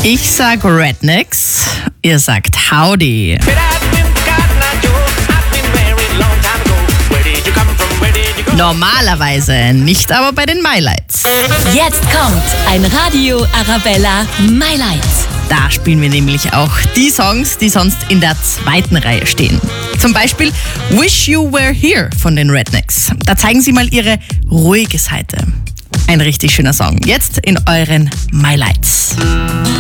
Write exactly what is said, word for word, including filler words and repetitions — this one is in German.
Ich sag Rednecks, ihr sagt Howdy. Normalerweise, nicht aber bei den My-Lights. Jetzt kommt ein Radio Arabella My Lights. Da spielen wir nämlich auch die Songs, die sonst in der zweiten Reihe stehen. Zum Beispiel Wish You Were Here von den Rednecks. Da zeigen sie mal ihre ruhige Seite. Ein richtig schöner Song. Jetzt in euren My Lights.